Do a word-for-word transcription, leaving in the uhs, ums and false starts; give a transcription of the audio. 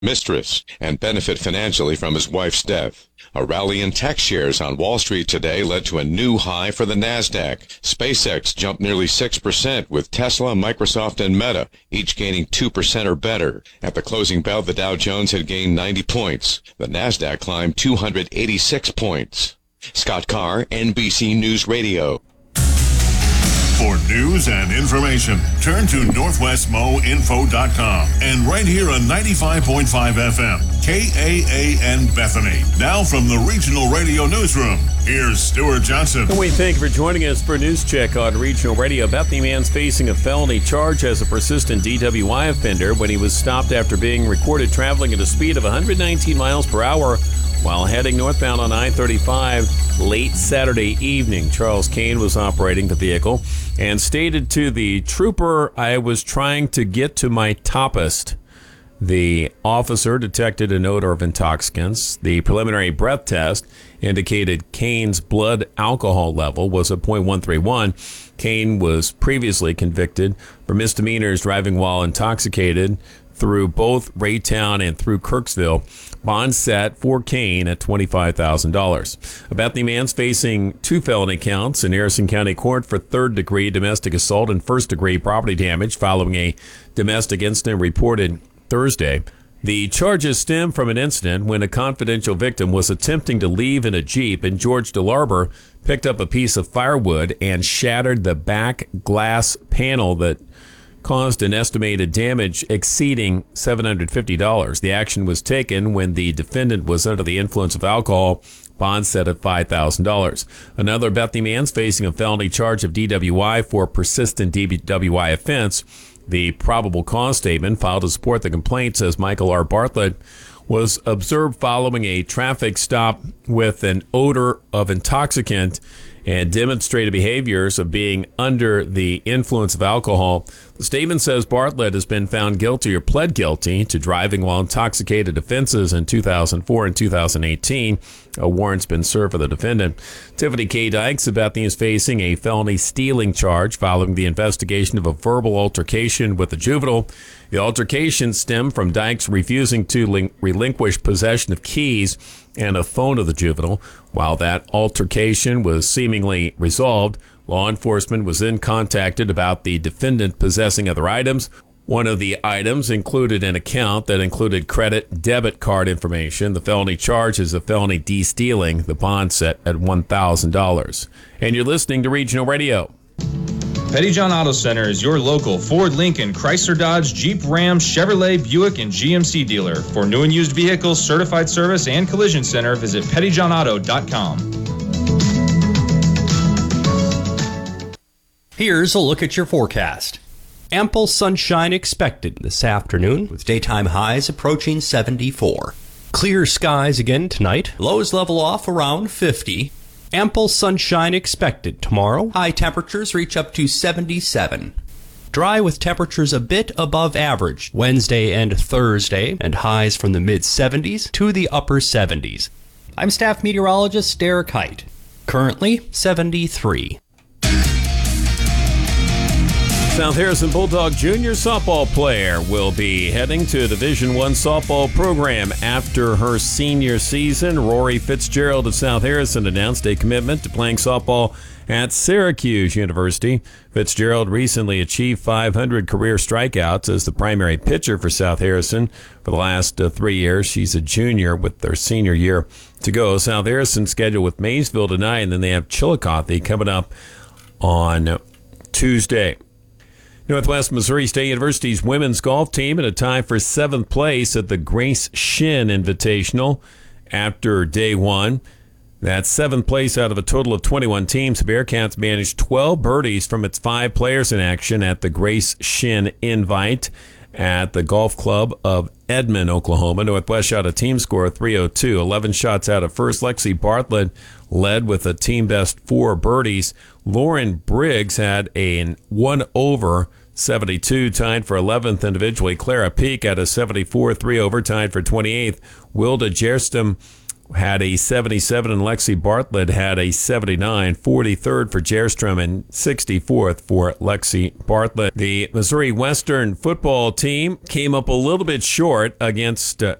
mistress and benefit financially from his wife's death. A rally in tech shares on Wall Street today led to a new high for the NASDAQ. SpaceX jumped nearly six percent, with Tesla, Microsoft, and Meta each gaining two percent or better. At the closing bell, the Dow Jones had gained ninety points. The NASDAQ climbed two hundred eighty-six points. Scott Carr, N B C News Radio. For news and information, turn to northwest mo info dot com and right here on ninety-five point five F M, K A A N Bethany. Now from the Regional Radio Newsroom, here's Stuart Johnson. And we thank you for joining us for a news check on Regional Radio. Bethany man's facing a felony charge as a persistent D W I offender when he was stopped after being recorded traveling at a speed of one hundred nineteen miles per hour while heading northbound on I thirty-five late Saturday evening. Charles Kane was operating the vehicle and stated to the trooper, "I was trying to get to my toppest." The officer detected an odor of intoxicants. The preliminary breath test indicated Kane's blood alcohol level was a point one three one. Kane was previously convicted for misdemeanors driving while intoxicated through both Raytown and through Kirksville. Bond set for Kane at twenty-five thousand dollars. A Bethany man's facing two felony counts in Harrison County Court for third-degree domestic assault and first-degree property damage following a domestic incident reported Thursday. The charges stem from an incident when a confidential victim was attempting to leave in a Jeep, and George DeLarber picked up a piece of firewood and shattered the back glass panel that caused an estimated damage exceeding seven hundred fifty dollars. The action was taken when the defendant was under the influence of alcohol. Bond set at five thousand dollars. Another Bethany man's facing a felony charge of D W I for persistent D W I offense. The probable cause statement filed to support the complaint says Michael R. Bartlett was observed following a traffic stop with an odor of intoxicant and demonstrated behaviors of being under the influence of alcohol. The statement says Bartlett has been found guilty or pled guilty to driving while intoxicated offenses in two thousand four and two thousand eighteen. A warrant's been served for the defendant. Tiffany K. Dykes of Bethany is facing a felony stealing charge following the investigation of a verbal altercation with a juvenile. The altercation stemmed from Dykes refusing to lin- relinquish possession of keys and a phone of the juvenile. While that altercation was seemingly resolved, law enforcement was then contacted about the defendant possessing other items. One of the items included an account that included credit debit card information. The felony charge is a felony de-stealing. The bond set at one thousand dollars. And you're listening to Regional Radio. Pettyjohn Auto Center is your local Ford, Lincoln, Chrysler, Dodge, Jeep, Ram, Chevrolet, Buick, and G M C dealer. For new and used vehicles, certified service, and collision center, visit pettyjohn auto dot com. Here's a look at your forecast. Ample sunshine expected this afternoon, with daytime highs approaching seventy-four. Clear skies again tonight. Lows level off around fifty. Ample sunshine expected tomorrow. High temperatures reach up to seventy-seven. Dry with temperatures a bit above average Wednesday and Thursday, and highs from the mid-seventies to the upper seventies. I'm staff meteorologist Derek Height. Currently seventy-three. South Harrison Bulldog Junior softball player will be heading to a Division One softball program after her senior season. Rory Fitzgerald of South Harrison announced a commitment to playing softball at Syracuse University. Fitzgerald recently achieved five hundred career strikeouts as the primary pitcher for South Harrison for the last uh, three years. She's a junior with their senior year to go. South Harrison scheduled with Maysville tonight, and then they have Chillicothe coming up on Tuesday. Northwest Missouri State University's women's golf team in a tie for seventh place at the Grace Shin Invitational after day one. That's seventh place out of a total of twenty-one teams. The Bearcats managed twelve birdies from its five players in action at the Grace Shin Invite at the Golf Club of Edmond, Oklahoma. Northwest shot a team score of three oh two. eleven shots out of first. Lexi Bartlett led with a team best four birdies. Lauren Briggs had a one over seventy-two, tied for eleventh individually. Clara Peak had a seventy-four, three over, tied for twenty-eighth. Wilda Jerstam had a seventy-seven, and Lexi Bartlett had a seventy-nine. forty-third for Jerstrom and sixty-fourth for Lexi Bartlett. The Missouri Western football team came up a little bit short against uh,